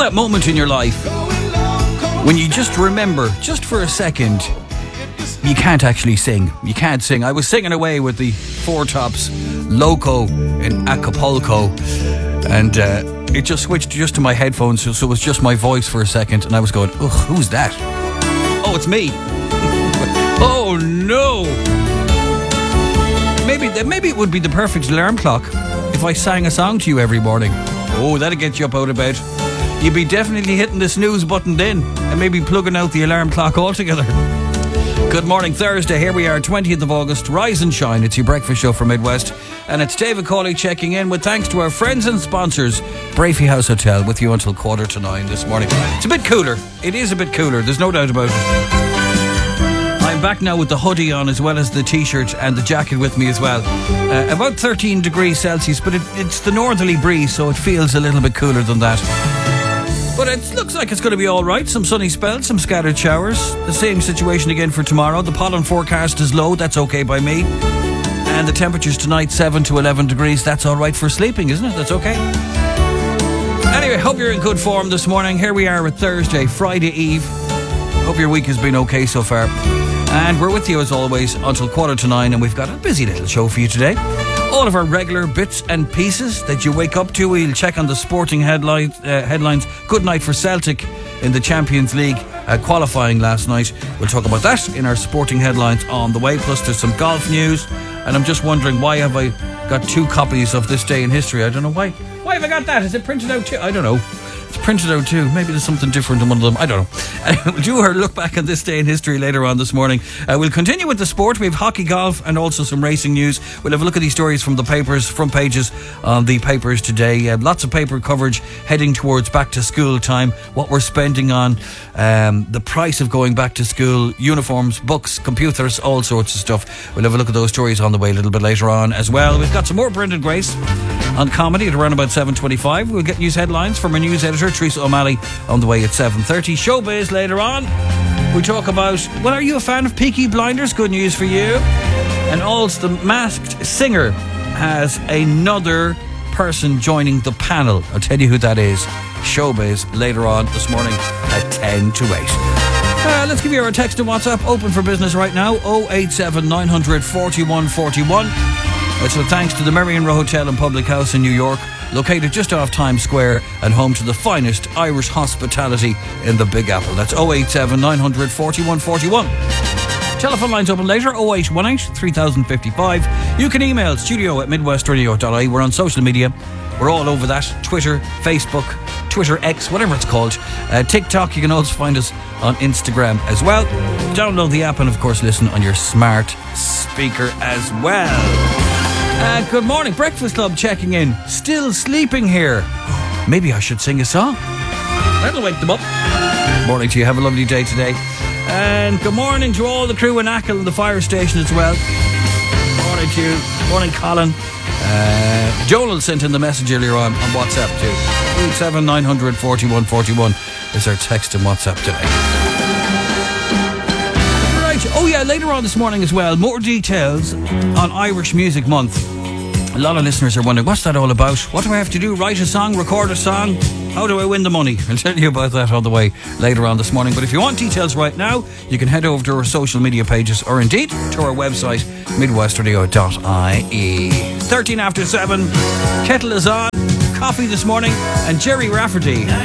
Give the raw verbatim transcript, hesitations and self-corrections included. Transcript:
that moment in your life when you just remember, just for a second, you can't actually sing. You can't sing. I was singing away with the Four Tops Loco in Acapulco, and uh, it just switched just to my headphones, so, so it was just my voice for a second, and I was going, ugh, who's that? Oh, it's me. Oh, no. Maybe, maybe it would be the perfect alarm clock if I sang a song to you every morning. Oh, that'd get you up out of bed. You'd be definitely hitting the snooze button then, and maybe plugging out the alarm clock altogether. Good morning, Thursday. Here we are, twentieth of August. Rise and shine. It's your breakfast show from Midwest. And it's David Cawley checking in with thanks to our friends and sponsors, Brafey House Hotel, with you until quarter to nine this morning. It's a bit cooler. It is a bit cooler. There's no doubt about it. I'm back now with the hoodie on as well as the t-shirt and the jacket with me as well. Uh, about thirteen degrees Celsius, but it, it's the northerly breeze, so it feels a little bit cooler than that. But it looks like it's going to be all right. Some sunny spells, some scattered showers. The same situation again for tomorrow. The pollen forecast is low. That's okay by me. And the temperatures tonight, seven to eleven degrees. That's all right for sleeping, isn't it? That's okay. Anyway, hope you're in good form this morning. Here we are with Thursday, Friday Eve. Hope your week has been okay so far. And we're with you as always until quarter to nine. And we've got a busy little show for you today. All of our regular bits and pieces that you wake up to. We'll check on the sporting headlines. Uh, headlines. Good night for Celtic in the Champions League uh, qualifying last night. We'll talk about that in our sporting headlines on the way. Plus there's some golf news. And I'm just wondering, why have I got two copies of This Day in History? I don't know why. Why have I got that? Is it printed out too? I don't know. It's printed out too. Maybe there's something different in one of them. I don't know. Uh, we'll do our look back on This Day in History later on this morning. Uh, we'll continue with the sport. We have hockey, golf and also some racing news. We'll have a look at these stories from the papers, front pages on the papers today. Uh, lots of paper coverage heading towards back to school time, what we're spending on, um, the price of going back to school, uniforms, books, computers, all sorts of stuff. We'll have a look at those stories on the way a little bit later on as well. We've got some more Brendan Grace on comedy at around about seven twenty-five. We'll get news headlines from our news editor Teresa O'Malley on the way at seven thirty. Showbiz later on. We talk about, well, are you a fan of Peaky Blinders? Good news for you. And also The Masked Singer has another person joining the panel. I'll tell you who that is. Showbiz later on this morning at ten to eight. Uh, let's give you our text and WhatsApp open for business right now. oh eight seven nine hundred forty-one forty-one. It's a thanks to the Merrion Row Hotel and Public House in New York, located just off Times Square and home to the finest Irish hospitality in the Big Apple. That's oh eight seven nine hundred forty-one forty-one. Telephone lines open later, oh eight one eight three thousand fifty-five. You can email studio at midwestradio dot I E. We're on social media. We're all over that. Twitter, Facebook, Twitter X, whatever it's called. Uh, TikTok, you can also find us on Instagram as well. Download the app and, of course, listen on your smart speaker as well. Uh, good morning, Breakfast Club checking in. Still sleeping here. Maybe I should sing a song. That'll wake them up. Morning to you. Have a lovely day today. And good morning to all the crew in Achill and the fire station as well. Morning to you. Morning, Colin. Uh, Joel sent in the message earlier on on WhatsApp too. eight seven nine hundred forty-one forty-one is our text and WhatsApp today. Right. Oh yeah, later on this morning as well, more details on Irish Music Month. A lot of listeners are wondering, what's that all about? What do I have to do? Write a song? Record a song? How do I win the money? I'll tell you about that on the way later on this morning. But if you want details right now, you can head over to our social media pages or indeed to our website, midwestradio dot I E. thirteen after seven, kettle is on, coffee this morning, and Jerry Rafferty.